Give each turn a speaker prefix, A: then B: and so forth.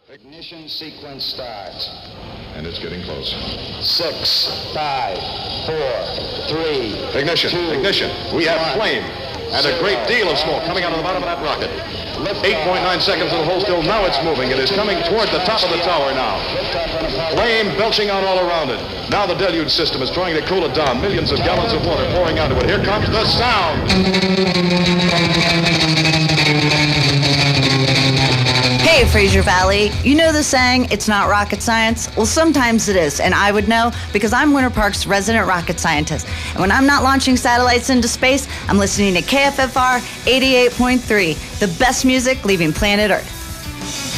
A: Ignition sequence starts.
B: And it's getting close.
A: 6, 5, 4, 3.
B: Ignition,
A: 2,
B: ignition. We have flame and a great deal of smoke coming out of the bottom of that rocket. 8.9 seconds it'll hold still. Now it's moving. It is coming toward the top of the tower now. Flame belching out all around it. Now the deluge system is trying to cool it down. Millions of gallons of water pouring onto it. Here comes the sound.
C: Hey, Fraser Valley. You know the saying, it's not rocket science? Well, sometimes it is, and I would know because I'm Winter Park's resident rocket scientist. And when I'm not launching satellites into space, I'm listening to KFFR 88.3, the best music leaving planet Earth.